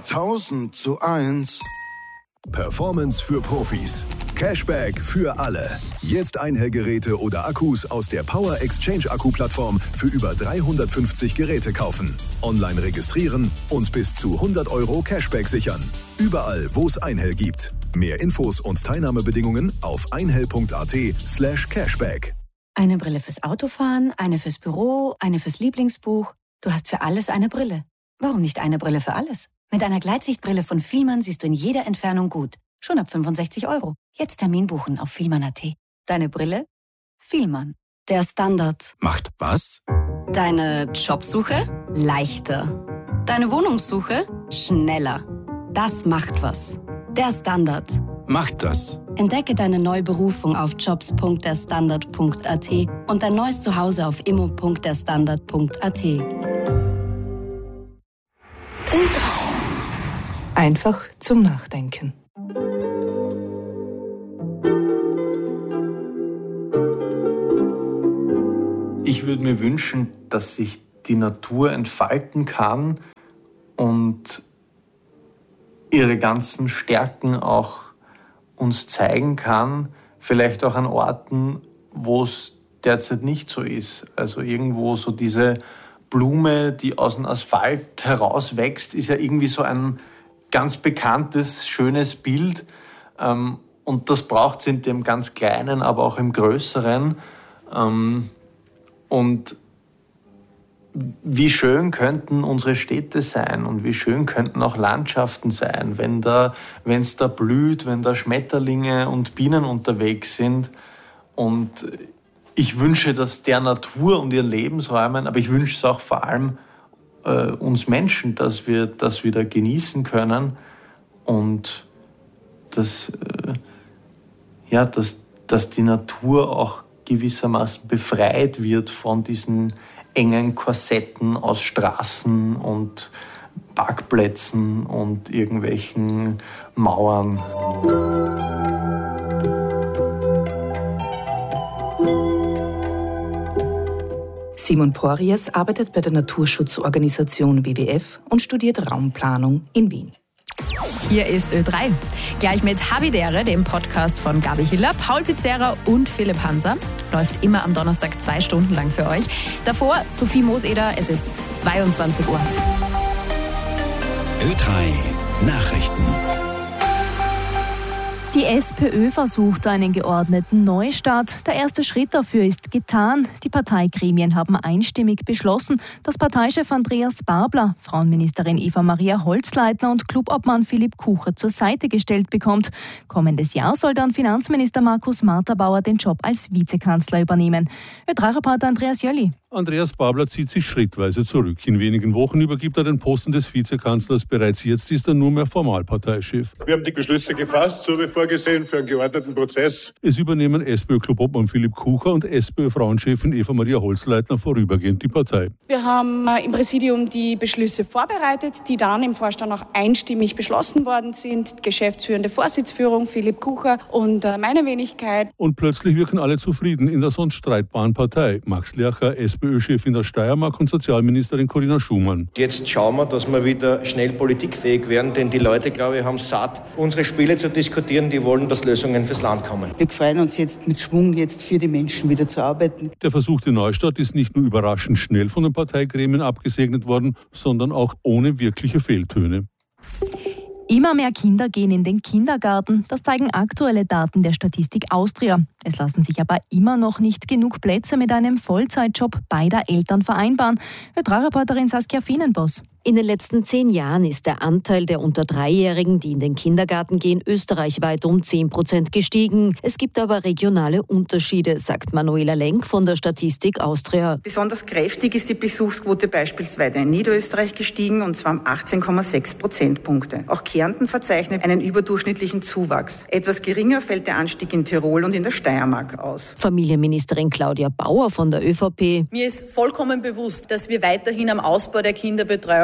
1000:1. Performance für Profis. Cashback für alle. Jetzt Einhellgeräte oder Akkus aus der Power Exchange Akku-Plattform für über 350 Geräte kaufen. Online registrieren und bis zu 100 € Cashback sichern. Überall, wo es Einhell gibt. Mehr Infos und Teilnahmebedingungen auf einhell.at/Cashback. Eine Brille fürs Autofahren, eine fürs Büro, eine fürs Lieblingsbuch. Du hast für alles eine Brille. Warum nicht eine Brille für alles? Mit einer Gleitsichtbrille von Fielmann siehst du in jeder Entfernung gut. Schon ab 65 €. Jetzt Termin buchen auf Fielmann.at. Deine Brille? Fielmann. Der Standard. Macht was? Deine Jobsuche? Leichter. Deine Wohnungssuche? Schneller. Das macht was. Der Standard. Macht das. Entdecke deine neue Berufung auf jobs.derstandard.at und dein neues Zuhause auf immo.derstandard.at. Einfach zum Nachdenken. Ich würde mir wünschen, dass sich die Natur entfalten kann und ihre ganzen Stärken auch uns zeigen kann, vielleicht auch an Orten, wo es derzeit nicht so ist. Also irgendwo so diese Blume, die aus dem Asphalt herauswächst, ist ja irgendwie so ein ganz bekanntes, schönes Bild. Und das braucht es in dem ganz Kleinen, aber auch im Größeren. Und wie schön könnten unsere Städte sein und wie schön könnten auch Landschaften sein, wenn es da blüht, wenn da Schmetterlinge und Bienen unterwegs sind. Und ich wünsche das der Natur und ihren Lebensräumen, aber ich wünsche es auch vor allem uns Menschen, dass wir das wieder genießen können und dass die Natur auch gewissermaßen befreit wird von diesen engen Korsetten aus Straßen und Parkplätzen und irgendwelchen Mauern. Simon Porries arbeitet bei der Naturschutzorganisation WWF und studiert Raumplanung in Wien. Hier ist Ö3. Gleich mit Havidere, dem Podcast von Gabi Hiller, Paul Pizzerra und Philipp Hanser. Läuft immer am Donnerstag 2 Stunden lang für euch. Davor Sophie Mooseder, es ist 22 Uhr. Ö3 Nachrichten. Die SPÖ versucht einen geordneten Neustart. Der erste Schritt dafür ist getan. Die Parteigremien haben einstimmig beschlossen, dass Parteichef Andreas Babler, Frauenministerin Eva-Maria Holzleitner und Clubobmann Philipp Kucher zur Seite gestellt bekommt. Kommendes Jahr soll dann Finanzminister Markus Marterbauer den Job als Vizekanzler übernehmen. Ö3-Reporter Andreas Jölli. Andreas Babler zieht sich schrittweise zurück. In wenigen Wochen übergibt er den Posten des Vizekanzlers. Bereits jetzt ist er nur mehr Formalparteichef. Wir haben die Beschlüsse gefasst, so wie vorgesehen, für einen geordneten Prozess. Es übernehmen SPÖ-Clubobmann Philipp Kucher und SPÖ-Frauenchefin Eva-Maria Holzleitner vorübergehend die Partei. Wir haben im Präsidium die Beschlüsse vorbereitet, die dann im Vorstand auch einstimmig beschlossen worden sind. Geschäftsführende Vorsitzführung Philipp Kucher und meine Wenigkeit. Und plötzlich wirken alle zufrieden in der sonst streitbaren Partei. Max Lercher, SPÖ-Chefin der Steiermark und Sozialministerin Corinna Schumann. Jetzt schauen wir, dass wir wieder schnell politikfähig werden, denn die Leute, glaube ich, haben satt, unsere Spiele zu diskutieren. Die wollen, dass Lösungen fürs Land kommen. Wir freuen uns jetzt mit Schwung, jetzt für die Menschen wieder zu arbeiten. Der versuchte Neustart ist nicht nur überraschend schnell von den Parteigremien abgesegnet worden, sondern auch ohne wirkliche Fehltöne. Immer mehr Kinder gehen in den Kindergarten. Das zeigen aktuelle Daten der Statistik Austria. Es lassen sich aber immer noch nicht genug Plätze mit einem Vollzeitjob beider Eltern vereinbaren. Ö3-Reporterin Saskia Fienenboss. In den letzten 10 Jahren ist der Anteil der unter 3-Jährigen, die in den Kindergarten gehen, österreichweit um 10% gestiegen. Es gibt aber regionale Unterschiede, sagt Manuela Lenk von der Statistik Austria. Besonders kräftig ist die Besuchsquote beispielsweise in Niederösterreich gestiegen, und zwar um 18,6 Prozentpunkte. Auch Kärnten verzeichnet einen überdurchschnittlichen Zuwachs. Etwas geringer fällt der Anstieg in Tirol und in der Steiermark aus. Familienministerin Claudia Bauer von der ÖVP. Mir ist vollkommen bewusst, dass wir weiterhin am Ausbau der Kinderbetreuung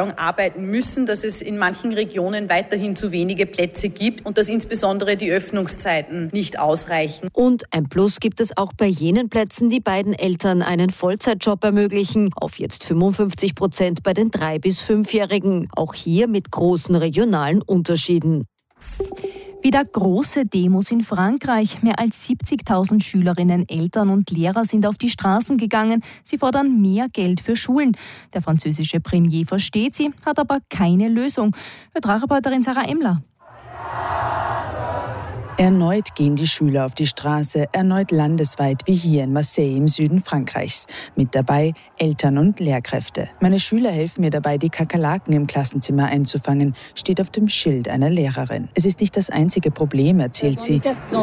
Betreuung arbeiten müssen, dass es in manchen Regionen weiterhin zu wenige Plätze gibt und dass insbesondere die Öffnungszeiten nicht ausreichen. Und ein Plus gibt es auch bei jenen Plätzen, die beiden Eltern einen Vollzeitjob ermöglichen, auf jetzt 55% bei den 3- bis 5-Jährigen. Auch hier mit großen regionalen Unterschieden. Wieder große Demos in Frankreich. Mehr als 70.000 Schülerinnen, Eltern und Lehrer sind auf die Straßen gegangen. Sie fordern mehr Geld für Schulen. Der französische Premier versteht sie, hat aber keine Lösung. Reporterin Sarah Emler. Erneut gehen die Schüler auf die Straße, erneut landesweit wie hier in Marseille im Süden Frankreichs. Mit dabei Eltern und Lehrkräfte. Meine Schüler helfen mir dabei, die Kakerlaken im Klassenzimmer einzufangen, steht auf dem Schild einer Lehrerin. Es ist nicht das einzige Problem, erzählt sie.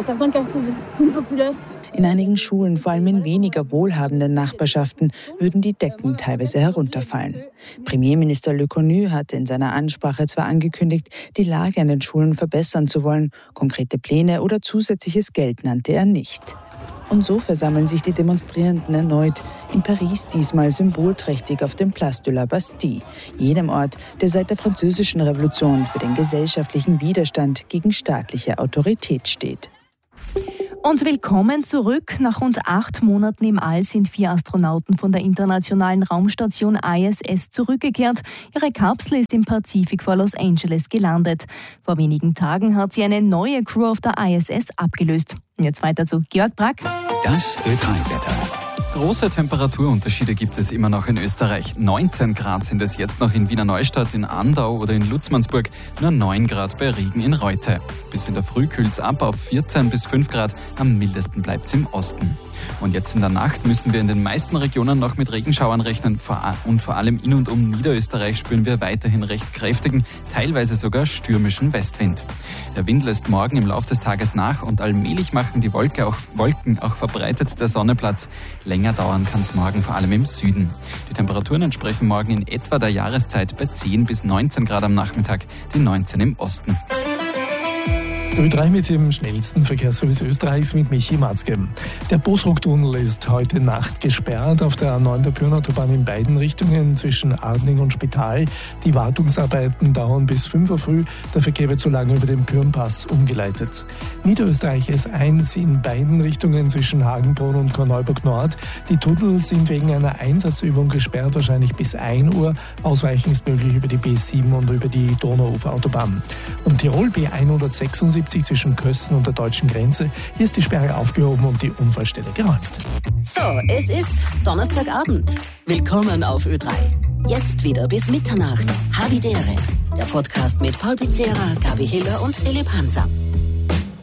In einigen Schulen, vor allem in weniger wohlhabenden Nachbarschaften, würden die Decken teilweise herunterfallen. Premierminister Leconu hatte in seiner Ansprache zwar angekündigt, die Lage an den Schulen verbessern zu wollen, konkrete Pläne oder zusätzliches Geld nannte er nicht. Und so versammeln sich die Demonstrierenden erneut, in Paris diesmal symbolträchtig auf dem Place de la Bastille, jenem Ort, der seit der Französischen Revolution für den gesellschaftlichen Widerstand gegen staatliche Autorität steht. Und willkommen zurück. Nach rund 8 Monaten im All sind 4 Astronauten von der internationalen Raumstation ISS zurückgekehrt. Ihre Kapsel ist im Pazifik vor Los Angeles gelandet. Vor wenigen Tagen hat sie eine neue Crew auf der ISS abgelöst. Und jetzt weiter zu Georg Brack. Das Ö3-Wetter. Große Temperaturunterschiede gibt es immer noch in Österreich. 19 Grad sind es jetzt noch in Wiener Neustadt, in Andau oder in Lutzmannsburg. Nur 9 Grad bei Riegen in Reute. Bis in der Früh kühlt es ab auf 14 bis 5 Grad. Am mildesten bleibt es im Osten. Und jetzt in der Nacht müssen wir in den meisten Regionen noch mit Regenschauern rechnen. Und vor allem in und um Niederösterreich spüren wir weiterhin recht kräftigen, teilweise sogar stürmischen Westwind. Der Wind lässt morgen im Laufe des Tages nach und allmählich machen die Wolken auch verbreitet der Sonne Platz. Länger dauern kann es morgen vor allem im Süden. Die Temperaturen entsprechen morgen in etwa der Jahreszeit bei 10 bis 19 Grad am Nachmittag, die 19 im Osten. Ö3 mit dem schnellsten Verkehrsservice Österreichs mit Michi Matzke. Der Bosrock-Tunnel ist heute Nacht gesperrt auf der A9 der Pyrnautaubahn in beiden Richtungen zwischen Adning und Spital. Die Wartungsarbeiten dauern bis 5 Uhr früh. Der Verkehr wird so lange über den Pyrnpass umgeleitet. Niederösterreich S1 in beiden Richtungen zwischen Hagenbrunn und Korneuburg Nord. Die Tunnel sind wegen einer Einsatzübung gesperrt, wahrscheinlich bis 1 Uhr. Ausweichen ist möglich über die B7 und über die Donauuferautobahn. Und Tirol B176 zwischen Kössen und der deutschen Grenze. Hier ist die Sperre aufgehoben und die Unfallstelle geräumt. So, es ist Donnerstagabend. Willkommen auf Ö3. Jetzt wieder bis Mitternacht. Havidere. Der Podcast mit Paul Pizzera, Gabi Hiller und Philipp Hanser.